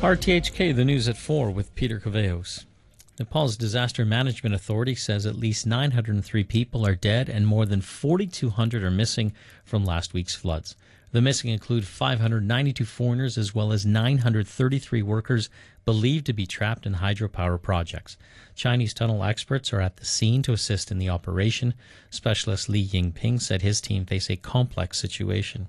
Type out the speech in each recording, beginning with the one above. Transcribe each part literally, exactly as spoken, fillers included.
R T H K, the news at four with Peter Caveos. Nepal's Disaster Management Authority says at least nine hundred three people are dead and more than forty-two hundred are missing from last week's floods. The missing include five hundred ninety-two foreigners as well as nine hundred thirty-three workers believed to be trapped in hydropower projects. Chinese tunnel experts are at the scene to assist in the operation. Specialist Li Yingping said his team face a complex situation.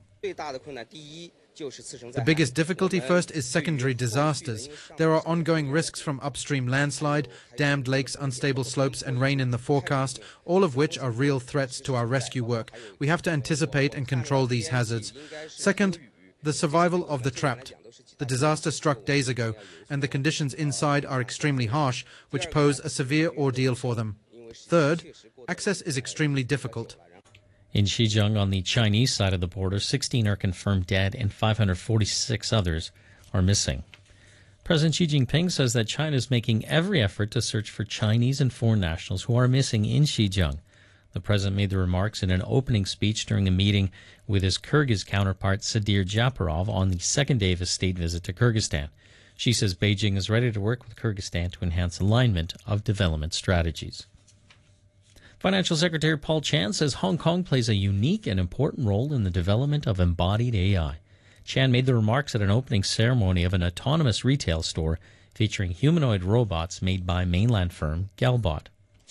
The biggest difficulty first is secondary disasters. There are ongoing risks from upstream landslide, dammed lakes, unstable slopes, and rain in the forecast, all of which are real threats to our rescue work. We have to anticipate and control these hazards. Second, the survival of the trapped. The disaster struck days ago, and the conditions inside are extremely harsh, which pose a severe ordeal for them. Third, access is extremely difficult. In Xizang, on the Chinese side of the border, sixteen are confirmed dead and five hundred forty-six others are missing. President Xi Jinping says that China is making every effort to search for Chinese and foreign nationals who are missing in Xizang. The president made the remarks in an opening speech during a meeting with his Kyrgyz counterpart Sadir Japarov on the second day of his state visit to Kyrgyzstan. She says Beijing is ready to work with Kyrgyzstan to enhance alignment of development strategies. Financial Secretary Paul Chan says Hong Kong plays a unique and important role in the development of embodied A I. Chan made the remarks at an opening ceremony of an autonomous retail store featuring humanoid robots made by mainland firm Galbot.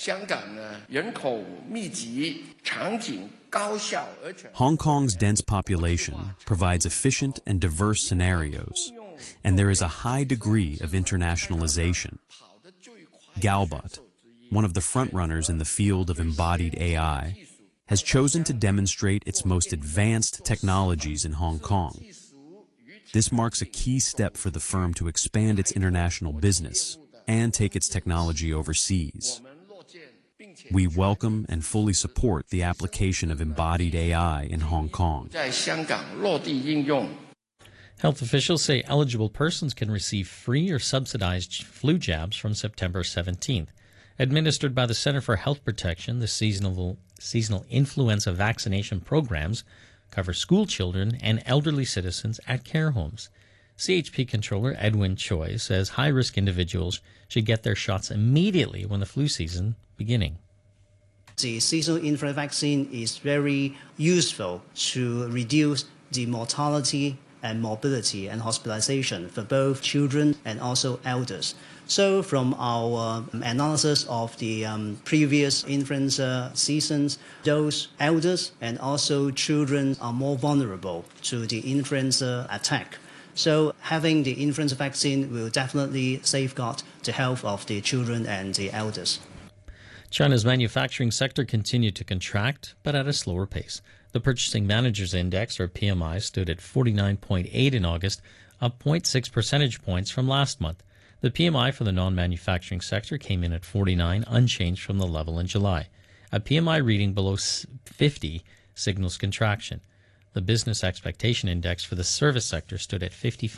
Hong Kong's dense population provides efficient and diverse scenarios, and there is a high degree of internationalization. Galbot, one of the frontrunners in the field of embodied A I, has chosen to demonstrate its most advanced technologies in Hong Kong. This marks a key step for the firm to expand its international business and take its technology overseas. We welcome and fully support the application of embodied A I in Hong Kong. Health officials say eligible persons can receive free or subsidized flu jabs from September seventeenth. Administered by the Center for Health Protection, the seasonal, seasonal influenza vaccination programs cover school children and elderly citizens at care homes. C H P controller Edwin Choi says high-risk individuals should get their shots immediately when the flu season beginning. The seasonal influenza vaccine is very useful to reduce the mortality and morbidity and hospitalization for both children and also elders. So from our um, analysis of the um, previous influenza seasons, those elders and also children are more vulnerable to the influenza attack. So having the influenza vaccine will definitely safeguard the health of the children and the elders. China's manufacturing sector continued to contract, but at a slower pace. The Purchasing Managers Index, or P M I, stood at forty-nine point eight in August, up zero point six percentage points from last month. The P M I for the non-manufacturing sector came in at forty-nine, unchanged from the level in July. A P M I reading below fifty signals contraction. The Business Expectation Index for the service sector stood at fifty-five.